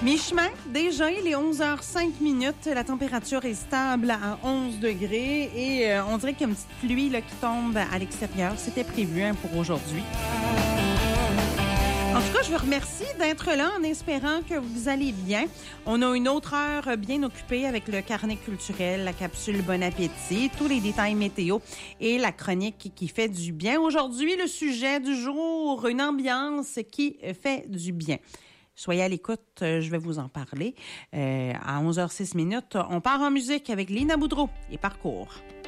Mi-chemin, déjà, il est 11h05. La température est stable à 11 degrés et on dirait qu'il y a une petite pluie là, qui tombe à l'extérieur. C'était prévu pour aujourd'hui. En tout cas, je vous remercie d'être là en espérant que vous allez bien. On a une autre heure bien occupée avec le carnet culturel, la capsule Bon Appétit, tous les détails météo et la chronique qui fait du bien. Aujourd'hui, le sujet du jour, une ambiance qui fait du bien. Soyez à l'écoute, je vais vous en parler. À 11h06, on part en musique avec Lina Boudreau et Parcours.